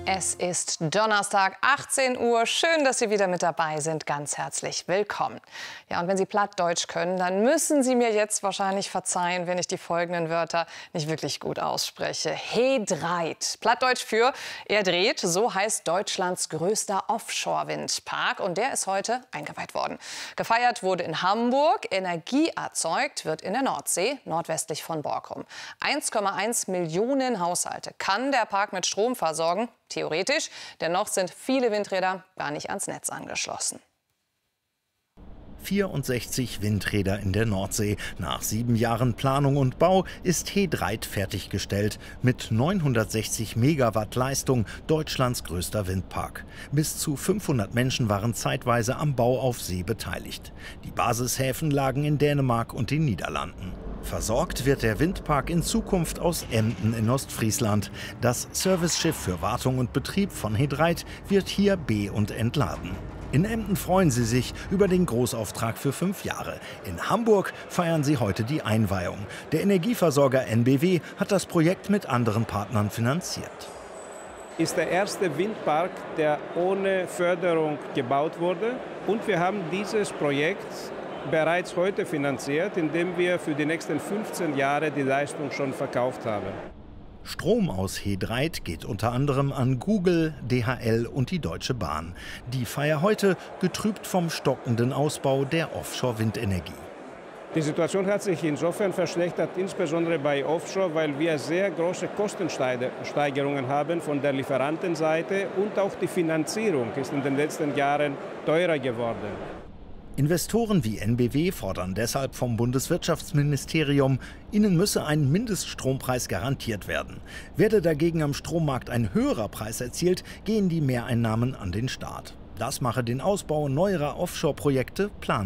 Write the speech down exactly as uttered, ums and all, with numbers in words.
Es ist Donnerstag, achtzehn Uhr. Schön, dass Sie wieder mit dabei sind. Ganz herzlich willkommen. Ja, und wenn Sie Plattdeutsch können, dann müssen Sie mir jetzt wahrscheinlich verzeihen, wenn ich die folgenden Wörter nicht wirklich gut ausspreche. He dreit. Plattdeutsch für er dreht. So heißt Deutschlands größter Offshore-Windpark. Und der ist heute eingeweiht worden. Gefeiert wurde in Hamburg. Energie erzeugt wird in der Nordsee, nordwestlich von Borkum. eins Komma eins Millionen Haushalte kann der Park mit Strom versorgen. Theoretisch, dennoch sind viele Windräder gar nicht ans Netz angeschlossen. vierundsechzig Windräder in der Nordsee. Nach sieben Jahren Planung und Bau ist He dreit fertiggestellt. Mit neunhundertsechzig Megawatt Leistung Deutschlands größter Windpark. Bis zu fünfhundert Menschen waren zeitweise am Bau auf See beteiligt. Die Basishäfen lagen in Dänemark und den Niederlanden. Versorgt wird der Windpark in Zukunft aus Emden in Ostfriesland. Das Serviceschiff für Wartung und Betrieb von He dreit wird hier be- und entladen. In Emden freuen sie sich über den Großauftrag für fünf Jahre. In Hamburg feiern sie heute die Einweihung. Der Energieversorger N B W hat das Projekt mit anderen Partnern finanziert. Ist der erste Windpark, der ohne Förderung gebaut wurde. Und wir haben dieses Projekt bereits heute finanziert, indem wir für die nächsten fünfzehn Jahre die Leistung schon verkauft haben. Strom aus He dreit geht unter anderem an Google, D H L und die Deutsche Bahn. Die Feier heute getrübt vom stockenden Ausbau der Offshore-Windenergie. Die Situation hat sich insofern verschlechtert, insbesondere bei Offshore, weil wir sehr große Kostensteigerungen haben von der Lieferantenseite und auch die Finanzierung ist in den letzten Jahren teurer geworden. Investoren wie N B W fordern deshalb vom Bundeswirtschaftsministerium, ihnen müsse ein Mindeststrompreis garantiert werden. Werde dagegen am Strommarkt ein höherer Preis erzielt, gehen die Mehreinnahmen an den Staat. Das mache den Ausbau neuerer Offshore-Projekte planbar.